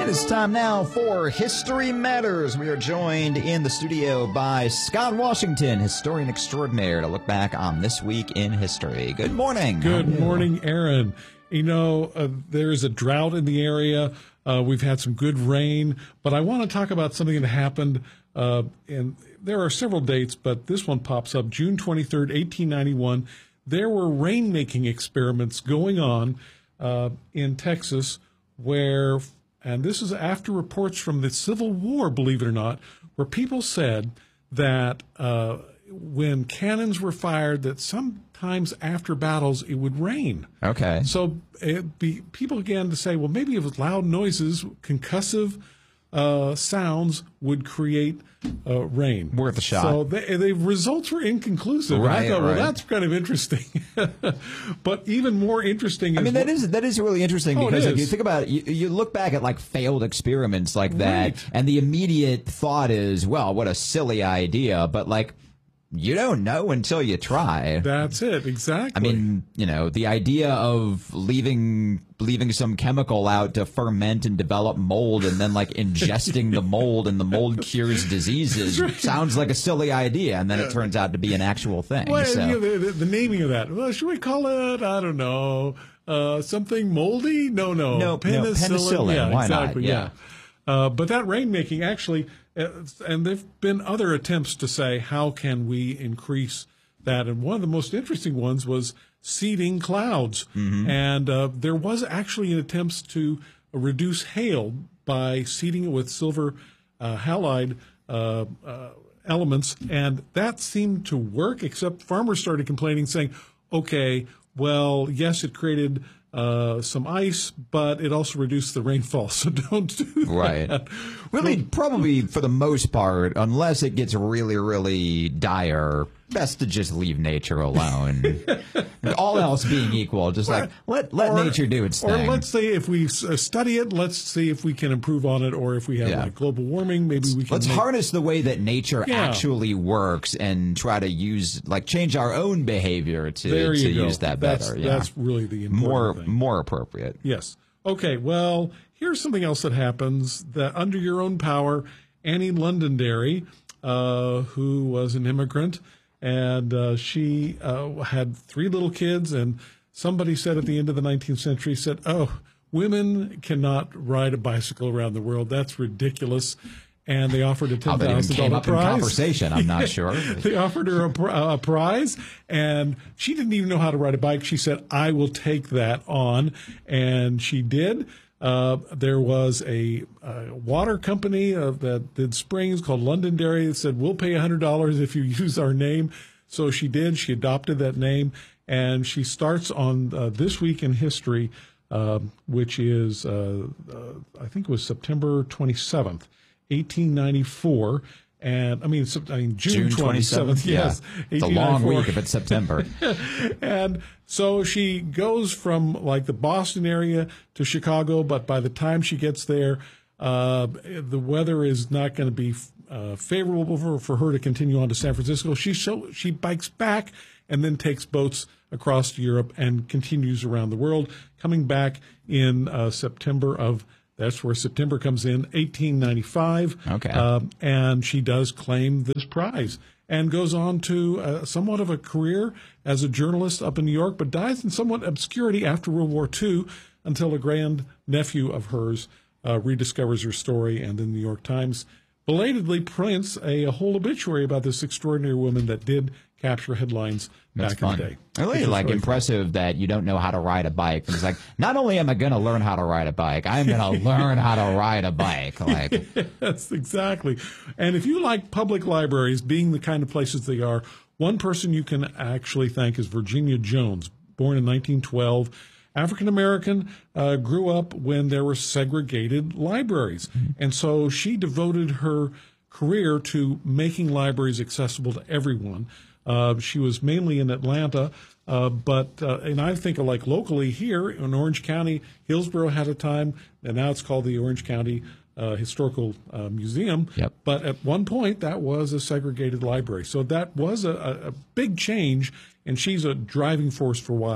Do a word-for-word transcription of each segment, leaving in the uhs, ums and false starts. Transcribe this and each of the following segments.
It is time now for History Matters. We are joined in the studio by Scott Washington, historian extraordinaire, to look back on this week in history. Good morning. Good morning, Aaron. You know, uh, there is a drought in the area. Uh, we've had some good rain, but I want to talk about something that happened, uh, and there are several dates, but this one pops up, June twenty-third, eighteen ninety-one. There were rain-making experiments going on uh, in Texas where, and this is after reports from the Civil War, believe it or not, where people said that uh, when cannons were fired, that sometimes after battles it would rain. Okay. So it be, people began to say, well, maybe if loud noises, concussive uh, sounds would create uh, rain. Worth a shot. So the, the results were inconclusive. Right, and I thought, well, right. that's kind of interesting. But even more interesting is... I mean, that is that is really interesting Oh, it because if is. you think about it, you, you look back at like failed experiments like that, Right. and the immediate thought is, well, what a silly idea. But like, you don't know until you try. That's it, exactly. I mean, you know, the idea of leaving leaving some chemical out to ferment and develop mold and then like ingesting the mold and the mold cures diseases Right. sounds like a silly idea, and then it turns out to be an actual thing. Well, so. you know, the, the, the naming of that. Well, should we call it, I don't know, uh, something moldy? No, no. No, no, penicillin. Yeah, Why not? exactly, Yeah. yeah. Uh, but that rainmaking actually, uh, and there have been other attempts to say, how can we increase that? And one of the most interesting ones was seeding clouds. Mm-hmm. And uh, there was actually an attempt to reduce hail by seeding it with silver uh, halide uh, uh, elements. And that seemed to work, except farmers started complaining, saying, okay, well, yes, it created Uh, some ice, but it also reduced the rainfall, so don't do that. Right. Really, probably for the most part, unless it gets really, really dire, best to just leave nature alone. All else being equal, just like let let Or- nature do its Or thing. let's say if we uh, study it, let's see if we can improve on it, or if we have Yeah. like global warming, maybe we can. Let's make- harness the way that nature Yeah. actually works and try to use, like, change our own behavior to, There to you go. use that that's, better. Yeah. That's really the important more thing. more appropriate. Yes. Okay, well, here's something else that happens that under your own power, Annie Londonderry, uh, who was an immigrant, and uh, she uh, had three little kids, and somebody said at the end of the nineteenth century, said, oh, women cannot ride a bicycle around the world. That's ridiculous. And they offered a How ten that even thousand came dollar up in prize. conversation, I'm not sure. They offered her a, pr- a prize, and she didn't even know how to ride a bike. She said, I will take that on. And she did. Uh, there was a, a water company uh, that did springs called Londonderry that said, we'll pay one hundred dollars if you use our name. So she did. She adopted that name. And she starts on uh, This Week in History, uh, which is, uh, uh, I think it was September twenty-seventh. eighteen ninety-four, and I mean, Sep- I mean June twenty-seventh. Yes, Yeah. It's a long week if it's September. And so she goes from like the Boston area to Chicago, but by the time she gets there, uh, the weather is not going to be uh, favorable for, for her to continue on to San Francisco. She so she bikes back and then takes boats across to Europe and continues around the world, coming back in uh, September of. That's where September comes in, eighteen ninety-five. Okay. Um, and she does claim this prize and goes on to uh, somewhat of a career as a journalist up in New York, but dies in somewhat obscurity after World War Two until a grand nephew of hers uh, rediscovers her story, and the New York Times belatedly prints a, a whole obituary about this extraordinary woman that did capture headlines That's back fun. in the day. Really, Which is like, really impressive that you don't know how to ride a bike. It's like, not only am I going to learn how to ride a bike, I'm going to learn how to ride a bike. Like, Yes, exactly. And if you like public libraries being the kind of places they are, one person you can actually thank is Virginia Jones, born in nineteen twelve, African American, uh, grew up when there were segregated libraries. And so she devoted her career to making libraries accessible to everyone. Uh, she was mainly in Atlanta, uh, but uh, and I think of like locally here in Orange County, Hillsborough had a time, and now it's called the Orange County uh, Historical uh, Museum. Yep. But at one point, that was a segregated library, so that was a, a, a big change, and she's a driving force for why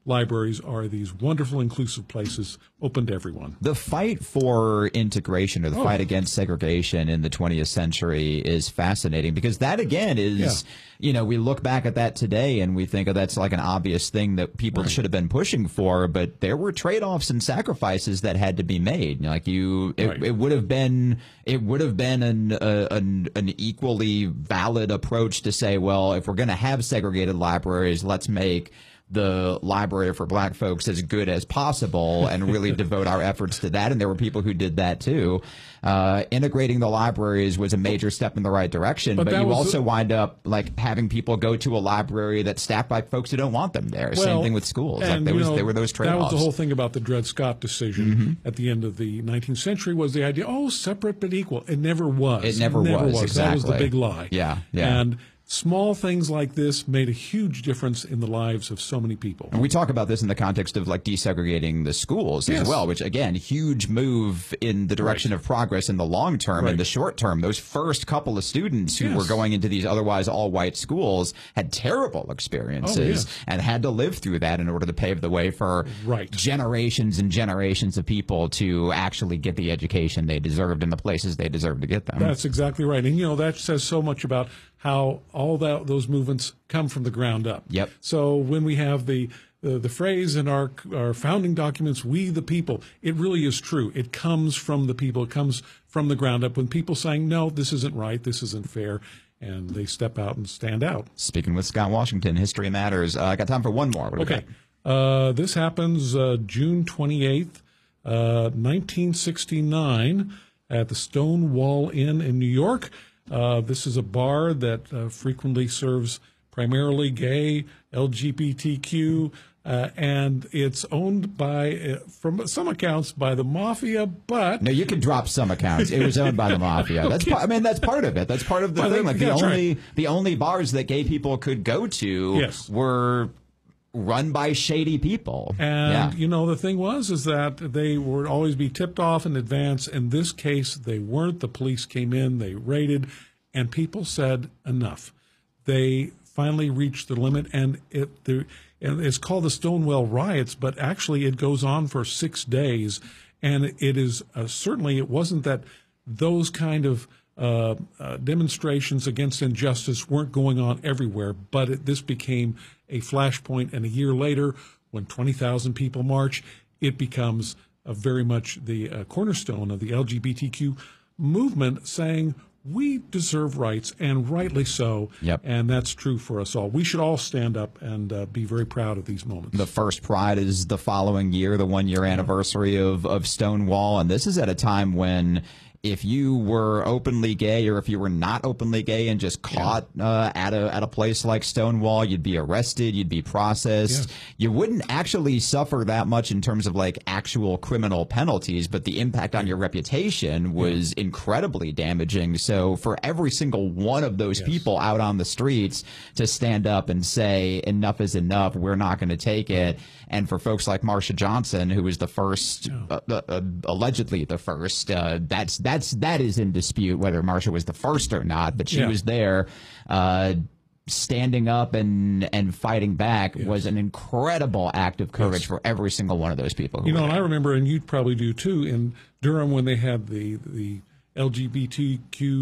libraries are these wonderful, inclusive places open to everyone. The fight for integration, or the Oh. fight against segregation in the twentieth century, is fascinating because that, again, is, Yeah. you know, we look back at that today and we think, oh, that's like an obvious thing that people Right. should have been pushing for, but there were trade-offs and sacrifices that had to be made. Like you, it, Right. it would have been, it would have been an, uh, an, an equally valid approach to say, well, if we're going to have segregated libraries, let's make the library for black folks as good as possible and really devote our efforts to that. And there were people who did that too. Uh, integrating the libraries was a major step in the right direction, But but, that you was also the- wind up like having people go to a library that's staffed by folks who don't want them there. Same Well, thing with schools. Like and, there you was, know, there were those That trade-offs. was the whole thing about the Dred Scott decision Mm-hmm. at the end of the nineteenth century was the idea, oh, separate but equal. It never was. It never was, That was the exactly. big lie. Yeah, yeah. And small things like this made a huge difference in the lives of so many people. And we talk about this in the context of like desegregating the schools Yes. as well, which again, huge move in the direction Right. of progress in the long term. Right. In the short term, those first couple of students who Yes. were going into these otherwise all white schools had terrible experiences Oh, yes. and had to live through that in order to pave the way for Right. generations and generations of people to actually get the education they deserved in the places they deserved to get them. That's exactly right. And, you know, that says so much about how all that, those movements come from the ground up. Yep. So when we have the the, the phrase in our our founding documents, "We the people," it really is true. It comes from the people. It comes from the ground up. When people saying, "No, this isn't right. This isn't fair," and they step out and stand out. Speaking with Scott Washington, History Matters. Uh, I got time for one more. What do we Okay. got? Uh, this happens uh, June twenty-eighth, uh, nineteen sixty-nine, at the Stonewall Inn in New York. Uh, this is a bar that uh, frequently serves primarily gay, L G B T Q, uh, and it's owned by, uh, from some accounts, by the mafia, but... No, you can drop some accounts. It was owned by the mafia. That's, par- I mean, that's part of it. That's part of the Well, thing. Like the that's only, right. the only bars that gay people could go to Yes. were run by shady people. And, yeah. you know, the thing was is that they would always be tipped off in advance. In this case, they weren't. The police came in, they raided, and people said enough. They finally reached the limit, and it the, and it's called the Stonewall Riots, but actually it goes on for six days. And it is uh, certainly, it wasn't that those kind of uh, uh, demonstrations against injustice weren't going on everywhere, but it, this became a flashpoint. And a year later, when twenty thousand people march, it becomes uh, very much the uh, cornerstone of the L G B T Q movement, saying we deserve rights, and rightly so. Yep. And that's true for us all. We should all stand up and uh, be very proud of these moments. The first Pride is the following year, the one year anniversary of, of Stonewall. And this is at a time when if you were openly gay or if you were not openly gay and just caught uh, at a at a place like Stonewall, you'd be arrested, you'd be processed. Yeah. You wouldn't actually suffer that much in terms of like actual criminal penalties, but the impact on your reputation was incredibly damaging. So for every single one of those Yes. people out on the streets to stand up and say enough is enough, we're not going to take it, and for folks like Marsha Johnson, who was the first, uh, uh, uh, allegedly the first, uh, that's that's that is in dispute whether Marsha was the first or not, but she Yeah. was there. Uh, standing up and and fighting back was an incredible act of courage Yes. for every single one of those people who You know, were and there. I remember, and you probably do too, in Durham when they had the the L G B T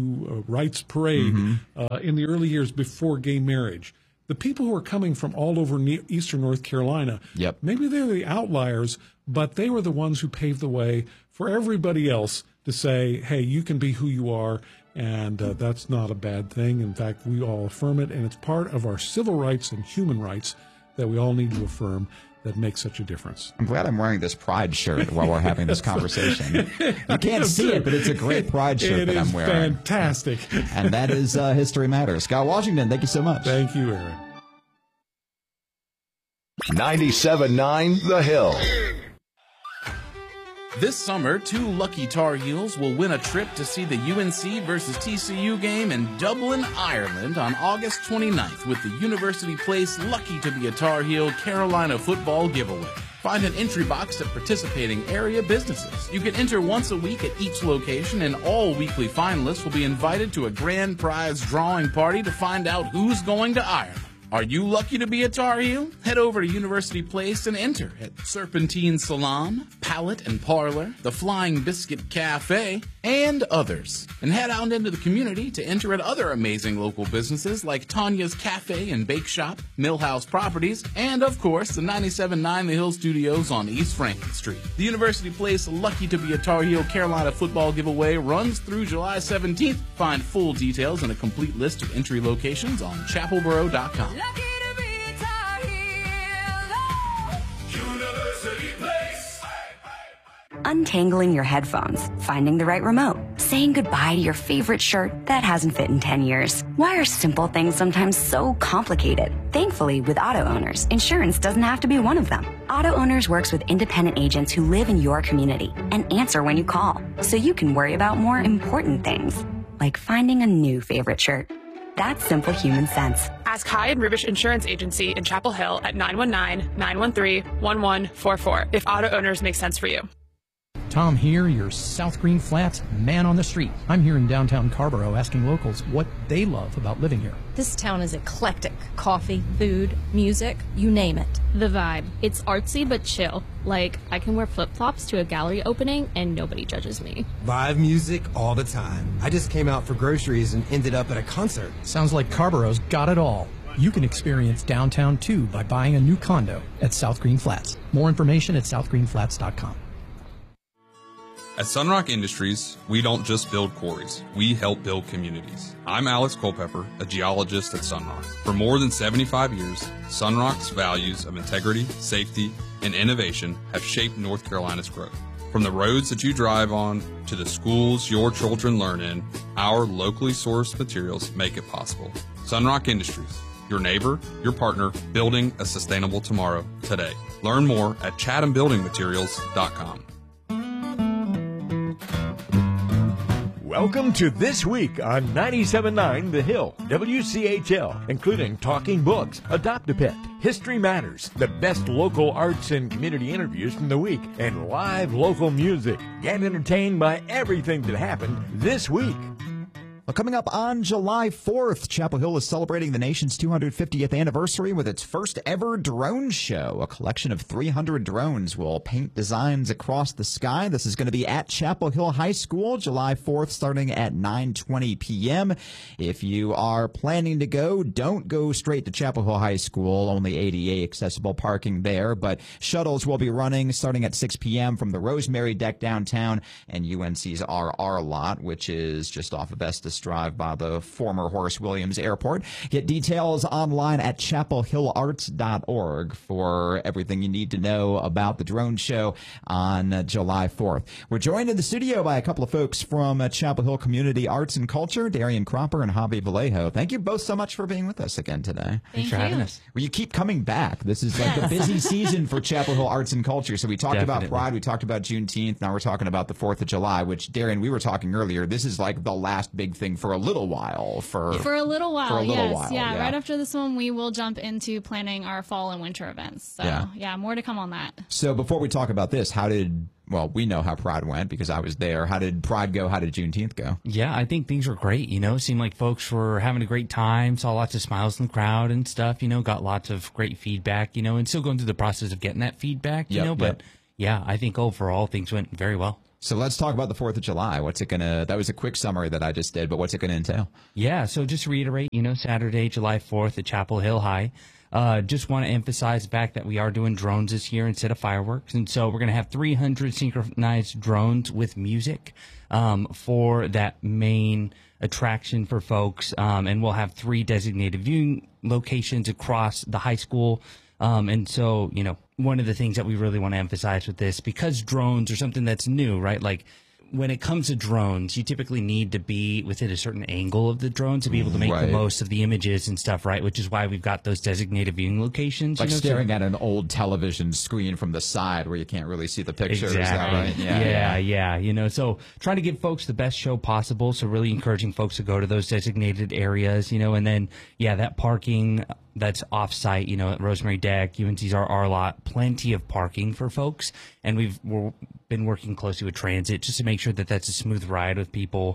Q uh, rights parade Mm-hmm. uh, in the early years before gay marriage. The people who were coming from all over ne- eastern North Carolina, Yep. maybe they're the outliers, but they were the ones who paved the way for everybody else to say, hey, you can be who you are, and uh, that's not a bad thing. In fact, we all affirm it, and it's part of our civil rights and human rights that we all need to affirm that makes such a difference. I'm glad I'm wearing this Pride shirt while we're having this conversation. You can't see it, but it's a great Pride shirt It that is I'm wearing. fantastic. And that is uh, History Matters. Scott Washington, thank you so much. Thank you, Aaron. ninety-seven point nine The Hill. This summer, two lucky Tar Heels will win a trip to see the U N C versus T C U game in Dublin, Ireland on August twenty-ninth with the University Place Lucky to be a Tar Heel Carolina football giveaway. Find an entry box at participating area businesses. You can enter once a week at each location, and all weekly finalists will be invited to a grand prize drawing party to find out who's going to Ireland. Are you lucky to be a Tar Heel? Head over to University Place and enter at Serpentine Salon, Palette and Parlor, the Flying Biscuit Cafe, and others. And head out into the community to enter at other amazing local businesses like Tanya's Cafe and Bake Shop, Millhouse Properties, and of course the ninety-seven point nine The Hill Studios on East Franklin Street. The University Place Lucky to be a Tar Heel Carolina football giveaway runs through July seventeenth. Find full details and a complete list of entry locations on chapel boro dot com. Lucky to be a Tar Heel. University Place. Untangling your headphones, finding the right remote, saying goodbye to your favorite shirt that hasn't fit in ten years. Why are simple things sometimes so complicated? Thankfully, with Auto Owners, insurance doesn't have to be one of them. Auto Owners works with independent agents who live in your community and answer when you call, so you can worry about more important things, like finding a new favorite shirt. That's simple human sense. Ask High and Rubish Insurance Agency in Chapel Hill at nine one nine, nine one three, one one four four if Auto Owners make sense for you. Tom here, your South Green Flats man on the street. I'm here in downtown Carborough asking locals what they love about living here. This town is eclectic. Coffee, food, music, you name it. The vibe. It's artsy but chill. Like, I can wear flip-flops to a gallery opening and nobody judges me. Live music all the time. I just came out for groceries and ended up at a concert. Sounds like Carborough's got it all. You can experience downtown too by buying a new condo at South Green Flats. More information at south green flats dot com. At Sunrock Industries, we don't just build quarries, we help build communities. I'm Alex Culpepper, a geologist at Sunrock. For more than seventy-five years, Sunrock's values of integrity, safety, and innovation have shaped North Carolina's growth. From the roads that you drive on to the schools your children learn in, our locally sourced materials make it possible. Sunrock Industries, your neighbor, your partner, building a sustainable tomorrow today. Learn more at chatham building materials dot com. Welcome to This Week on ninety-seven point nine The Hill, W C H L, including Talking Books, Adopt-A-Pet, History Matters, the best local arts and community interviews from the week, and live local music. Get entertained by everything that happened this week. Well, coming up on July fourth, Chapel Hill is celebrating the nation's two hundred fiftieth anniversary with its first ever drone show. A collection of three hundred drones will paint designs across the sky. This is going to be at Chapel Hill High School, July fourth, starting at nine twenty p.m. If you are planning to go, don't go straight to Chapel Hill High School. Only A D A accessible parking there, but shuttles will be running starting at six p.m. from the Rosemary Deck downtown and U N C's R R lot, which is just off of Estes Drive by the former Horace Williams Airport. Get details online at chapel hill arts dot org for everything you need to know about the drone show on uh, July fourth. We're joined in the studio by a couple of folks from uh, Chapel Hill Community Arts and Culture, Darian Cropper and Javi Vallejo. Thank you both so much for being with us again today. Thanks for having us. Well, you keep coming back. This is like Yes. a busy season for Chapel Hill Arts and Culture. So we talked Definitely. about Pride, we talked about Juneteenth, now we're talking about the fourth of July, which, Darian, we were talking earlier, this is like the last big thing for a little while. For, for a little while, for a little yes. while, yeah, yeah. right after this one, we will jump into planning our fall and winter events. So, Yeah. yeah, more to come on that. So before we talk about this, how did, well, we know how Pride went because I was there. How did Pride go? How did Juneteenth go? Yeah, I think things were great. You know, it seemed like folks were having a great time, saw lots of smiles in the crowd and stuff, you know, got lots of great feedback, you know, and still going through the process of getting that feedback, you Yep, know, but yep. yeah, I think overall things went very well. So let's talk about the fourth of July. What's it going to, that was a quick summary that I just did, but what's it going to entail? Yeah, so just to reiterate, you know, Saturday, July fourth at Chapel Hill High. Uh, just want to emphasize the fact that we are doing drones this year instead of fireworks. And so we're going to have three hundred synchronized drones with music um, for that main attraction for folks. Um, and we'll have three designated viewing locations across the high school. Um, and so, you know, one of the things that we really want to emphasize with this, because drones are something that's new, right? Like, when it comes to drones, you typically need to be within a certain angle of the drone to be able to make Right. the most of the images and stuff, right? Which is why we've got those designated viewing locations. Like you know, staring so- at an old television screen from the side where you can't really see the picture. Exactly. Is that right? Yeah, yeah, yeah. You know, so trying to give folks the best show possible. So really encouraging folks to go to those designated areas, you know, and then, yeah, that parking that's off-site, you know, at Rosemary Deck, U N C's R R lot, plenty of parking for folks. And we've we're, been working closely with transit just to make sure that that's a smooth ride with people.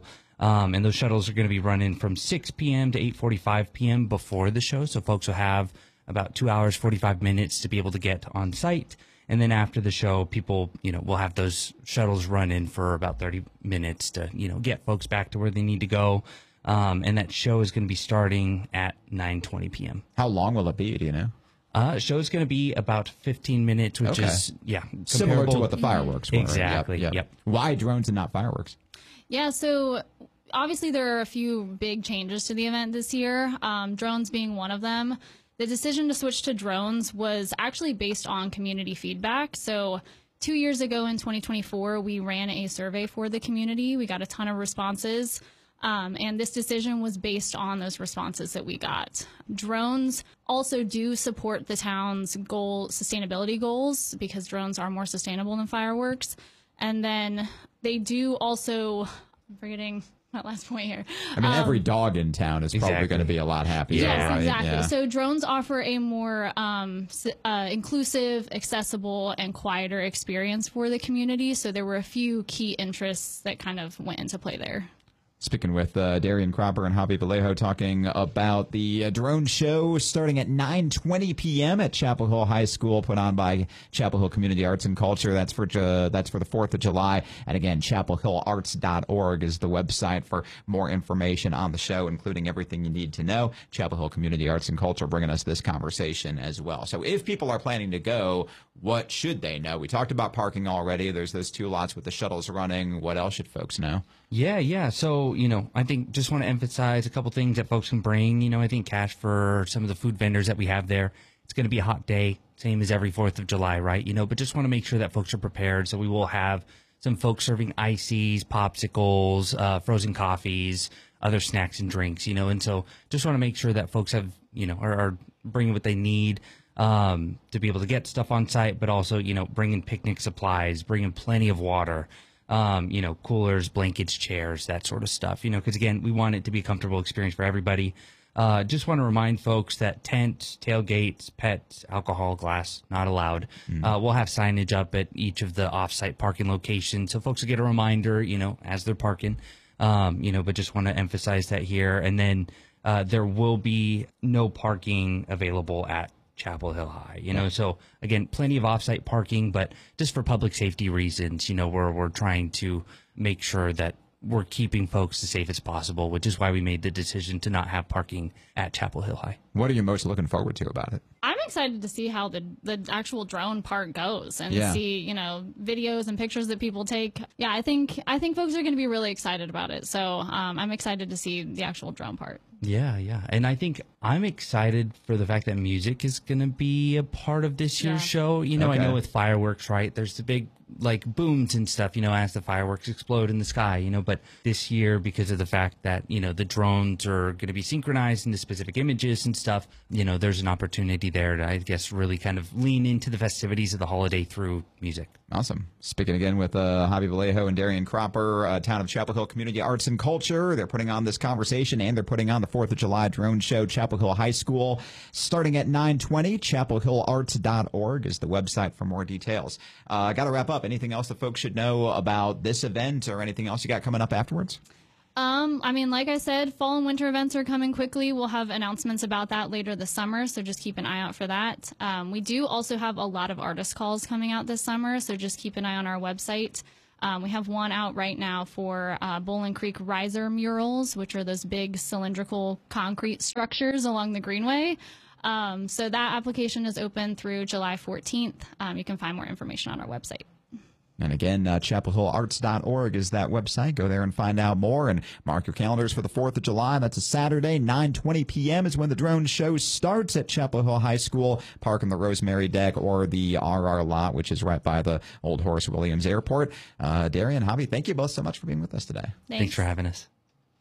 Um, and those shuttles are going to be running from six p.m. to eight forty-five p.m. before the show. So folks will have about two hours, forty-five minutes to be able to get on site. And then after the show, people, you know, will have those shuttles run in for about thirty minutes to, you know, get folks back to where they need to go. Um, and that show is going to be starting at nine twenty p.m. How long will it be, do you know? Uh, show's going to be about fifteen minutes, which Okay. is, yeah, Similar to comparable- what the fireworks were. Exactly, Yep, yep. yep. Why drones and not fireworks? Yeah, so obviously there are a few big changes to the event this year, um, drones being one of them. The decision to switch to drones was actually based on community feedback. So two years ago in twenty twenty-four, we ran a survey for the community. We got a ton of responses. Um, and this decision was based on those responses that we got. Drones also do support the town's goal sustainability goals because drones are more sustainable than fireworks. And then they do also, I'm forgetting that last point here. I mean, Um, every dog in town is probably exactly. going to be a lot happier. Yes, right? exactly. Yeah. So drones offer a more um, s- uh, inclusive, accessible, and quieter experience for the community. So there were a few key interests that kind of went into play there. Speaking with uh, Darian Cropper and Javi Vallejo, talking about the uh, drone show starting at nine twenty p.m. at Chapel Hill High School, put on by Chapel Hill Community Arts and Culture. That's for uh, that's for the fourth of July. And again, chapel hill arts dot org is the website for more information on the show, including everything you need to know. Chapel Hill Community Arts and Culture bringing us this conversation as well. So if people are planning to go, what should they know? We talked about parking already. There's those two lots with the shuttles running. What else should folks know? Yeah, yeah. So, you know, I think just want to emphasize a couple things that folks can bring. You know, I think cash for some of the food vendors that we have there. It's going to be a hot day, same as every fourth of July, right? You know, but just want to make sure that folks are prepared. So we will have some folks serving ices, popsicles, uh, frozen coffees, other snacks and drinks, you know, and so just want to make sure that folks have, you know, are, are bringing what they need um, to be able to get stuff on site, but also, you know, bringing picnic supplies, bringing plenty of water. Um, you know, coolers, blankets, chairs, that sort of stuff, you know, because again, we want it to be a comfortable experience for everybody. Uh, just want to remind folks that tents, tailgates, pets, alcohol, glass, not allowed. Mm. Uh, we'll have signage up at each of the off-site parking locations so folks will get a reminder, you know, as they're parking, um, you know, but just want to emphasize that here. And then uh, there will be no parking available at Chapel Hill High, you know, so again, plenty of off-site parking, but just for public safety reasons, you know, we're, we're trying to make sure that we're keeping folks as safe as possible, which is why we made the decision to not have parking at Chapel Hill High. What are you most looking forward to about it? I'm excited to see how the the actual drone part goes and Yeah. see, you know, videos and pictures that people take. Yeah, I think I think folks are going to be really excited about it. So um, I'm excited to see the actual drone part. Yeah, yeah. And I think I'm excited for the fact that music is going to be a part of this year's Yeah. show. You know, Okay. I know with fireworks, right, there's the big, like, booms and stuff, you know, as the fireworks explode in the sky, you know. But this year, because of the fact that, you know, the drones are going to be synchronized into specific images and stuff, you know, there's an opportunity there to, I guess, really kind of lean into the festivities of the holiday through music. Awesome. Speaking again with uh, Javi Vallejo and Darian Cropper, uh, Town of Chapel Hill Community Arts and Culture. They're putting on this conversation, and they're putting on the fourth of July drone show, Chapel Hill High School, starting at nine twenty. chapel hill arts dot org is the website for more details. Uh, I got to wrap up. Anything else that folks should know about this event or anything else you got coming up afterwards? Um, I mean, like I said, fall and winter events are coming quickly. We'll have announcements about that later this summer, so just keep an eye out for that. Um, we do also have a lot of artist calls coming out this summer, so just keep an eye on our website. Um, we have one out right now for uh, Bowling Creek riser murals, which are those big cylindrical concrete structures along the Greenway. Um, so that application is open through July fourteenth. Um, you can find more information on our website. And again, uh, chapel hill arts dot org is that website. Go there and find out more, and mark your calendars for the fourth of July. That's a Saturday, nine twenty p.m. is when the drone show starts at Chapel Hill High School. Park in the Rosemary deck or the R R lot, which is right by the Old Horace Williams Airport. Uh, Darian, Javi, thank you both so much for being with us today. Thanks, Thanks for having us.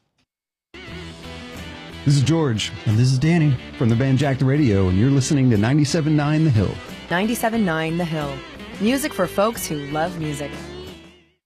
This is George. And this is Danny. From the band Jack the Radio, and you're listening to ninety-seven point nine The Hill. ninety-seven point nine The Hill. Music for folks who love music.